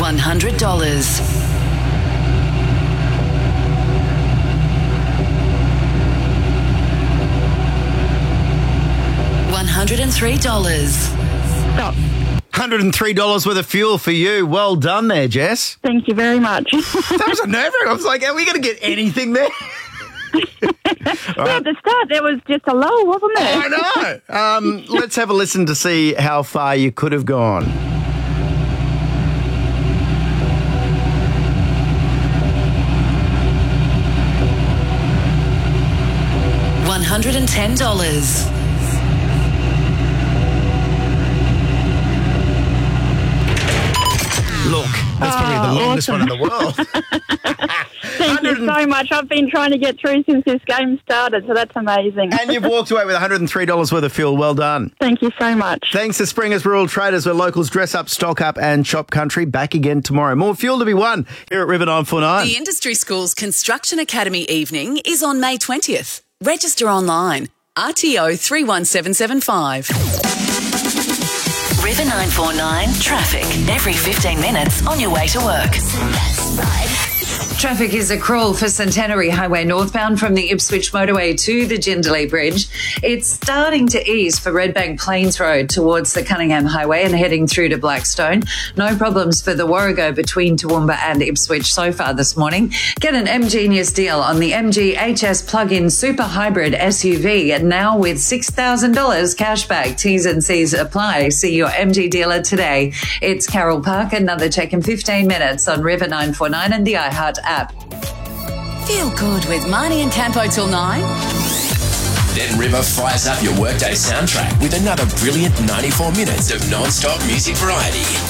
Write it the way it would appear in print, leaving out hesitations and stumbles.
$100. $103. Stop. $103 worth of fuel for you. Well done there, Jess. Thank you very much. That was a nerve-wracking. I was like, are we going to get anything there? Yeah, at the start, there was just a lull, wasn't there? I know. Let's have a listen to see how far you could have gone. $110. Look, that's probably the longest one in the world. Thank you so much. I've been trying to get through since this game started, so that's amazing. And you've walked away with $103 worth of fuel. Well done. Thank you so much. Thanks to Springer's Rural Traders, where locals dress up, stock up and shop country. Back again tomorrow. More fuel to be won here at River 949. The Industry Schools Construction Academy evening is on May 20th. Register online. RTO 31775. River 949 traffic. Every 15 minutes on your way to work. Traffic is a crawl for Centenary Highway northbound from the Ipswich motorway to the Jindalee Bridge. It's starting to ease for Redbank Plains Road towards the Cunningham Highway and heading through to Blackstone. No problems for the Warrego between Toowoomba and Ipswich so far this morning. Get an MGenius deal on the MG HS plug-in super hybrid SUV, and now with $6,000 cashback. T's and C's apply. See your MG dealer today. It's Carol Park. Another check in 15 minutes on River 949 and the iHeart app. Feel good with Marnie and Campo till 9. Then River fires up your workday soundtrack with another brilliant 94 minutes of non-stop music variety.